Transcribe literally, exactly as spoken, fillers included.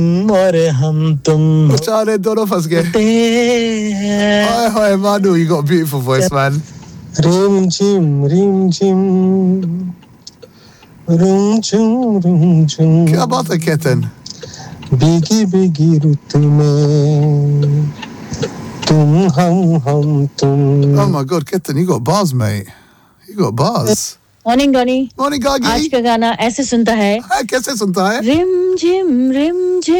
और हम तुम बेचारे दोनों फंस गए. Hi, hi, Manu, you got a beautiful voice, man. Rim झिम रिम झिम रुम झुम रुम झुम क्या बात है केतन? भीगी भीगी रुत में तुम हम हम तुम. Oh my God, Ketan, you got bars, mate. You got bars. Morning Donny. Morning, Gagi. आज का गाना ऐसे सुनता है. हाँ, कैसे सुनता है? रिम झिम रिम झिम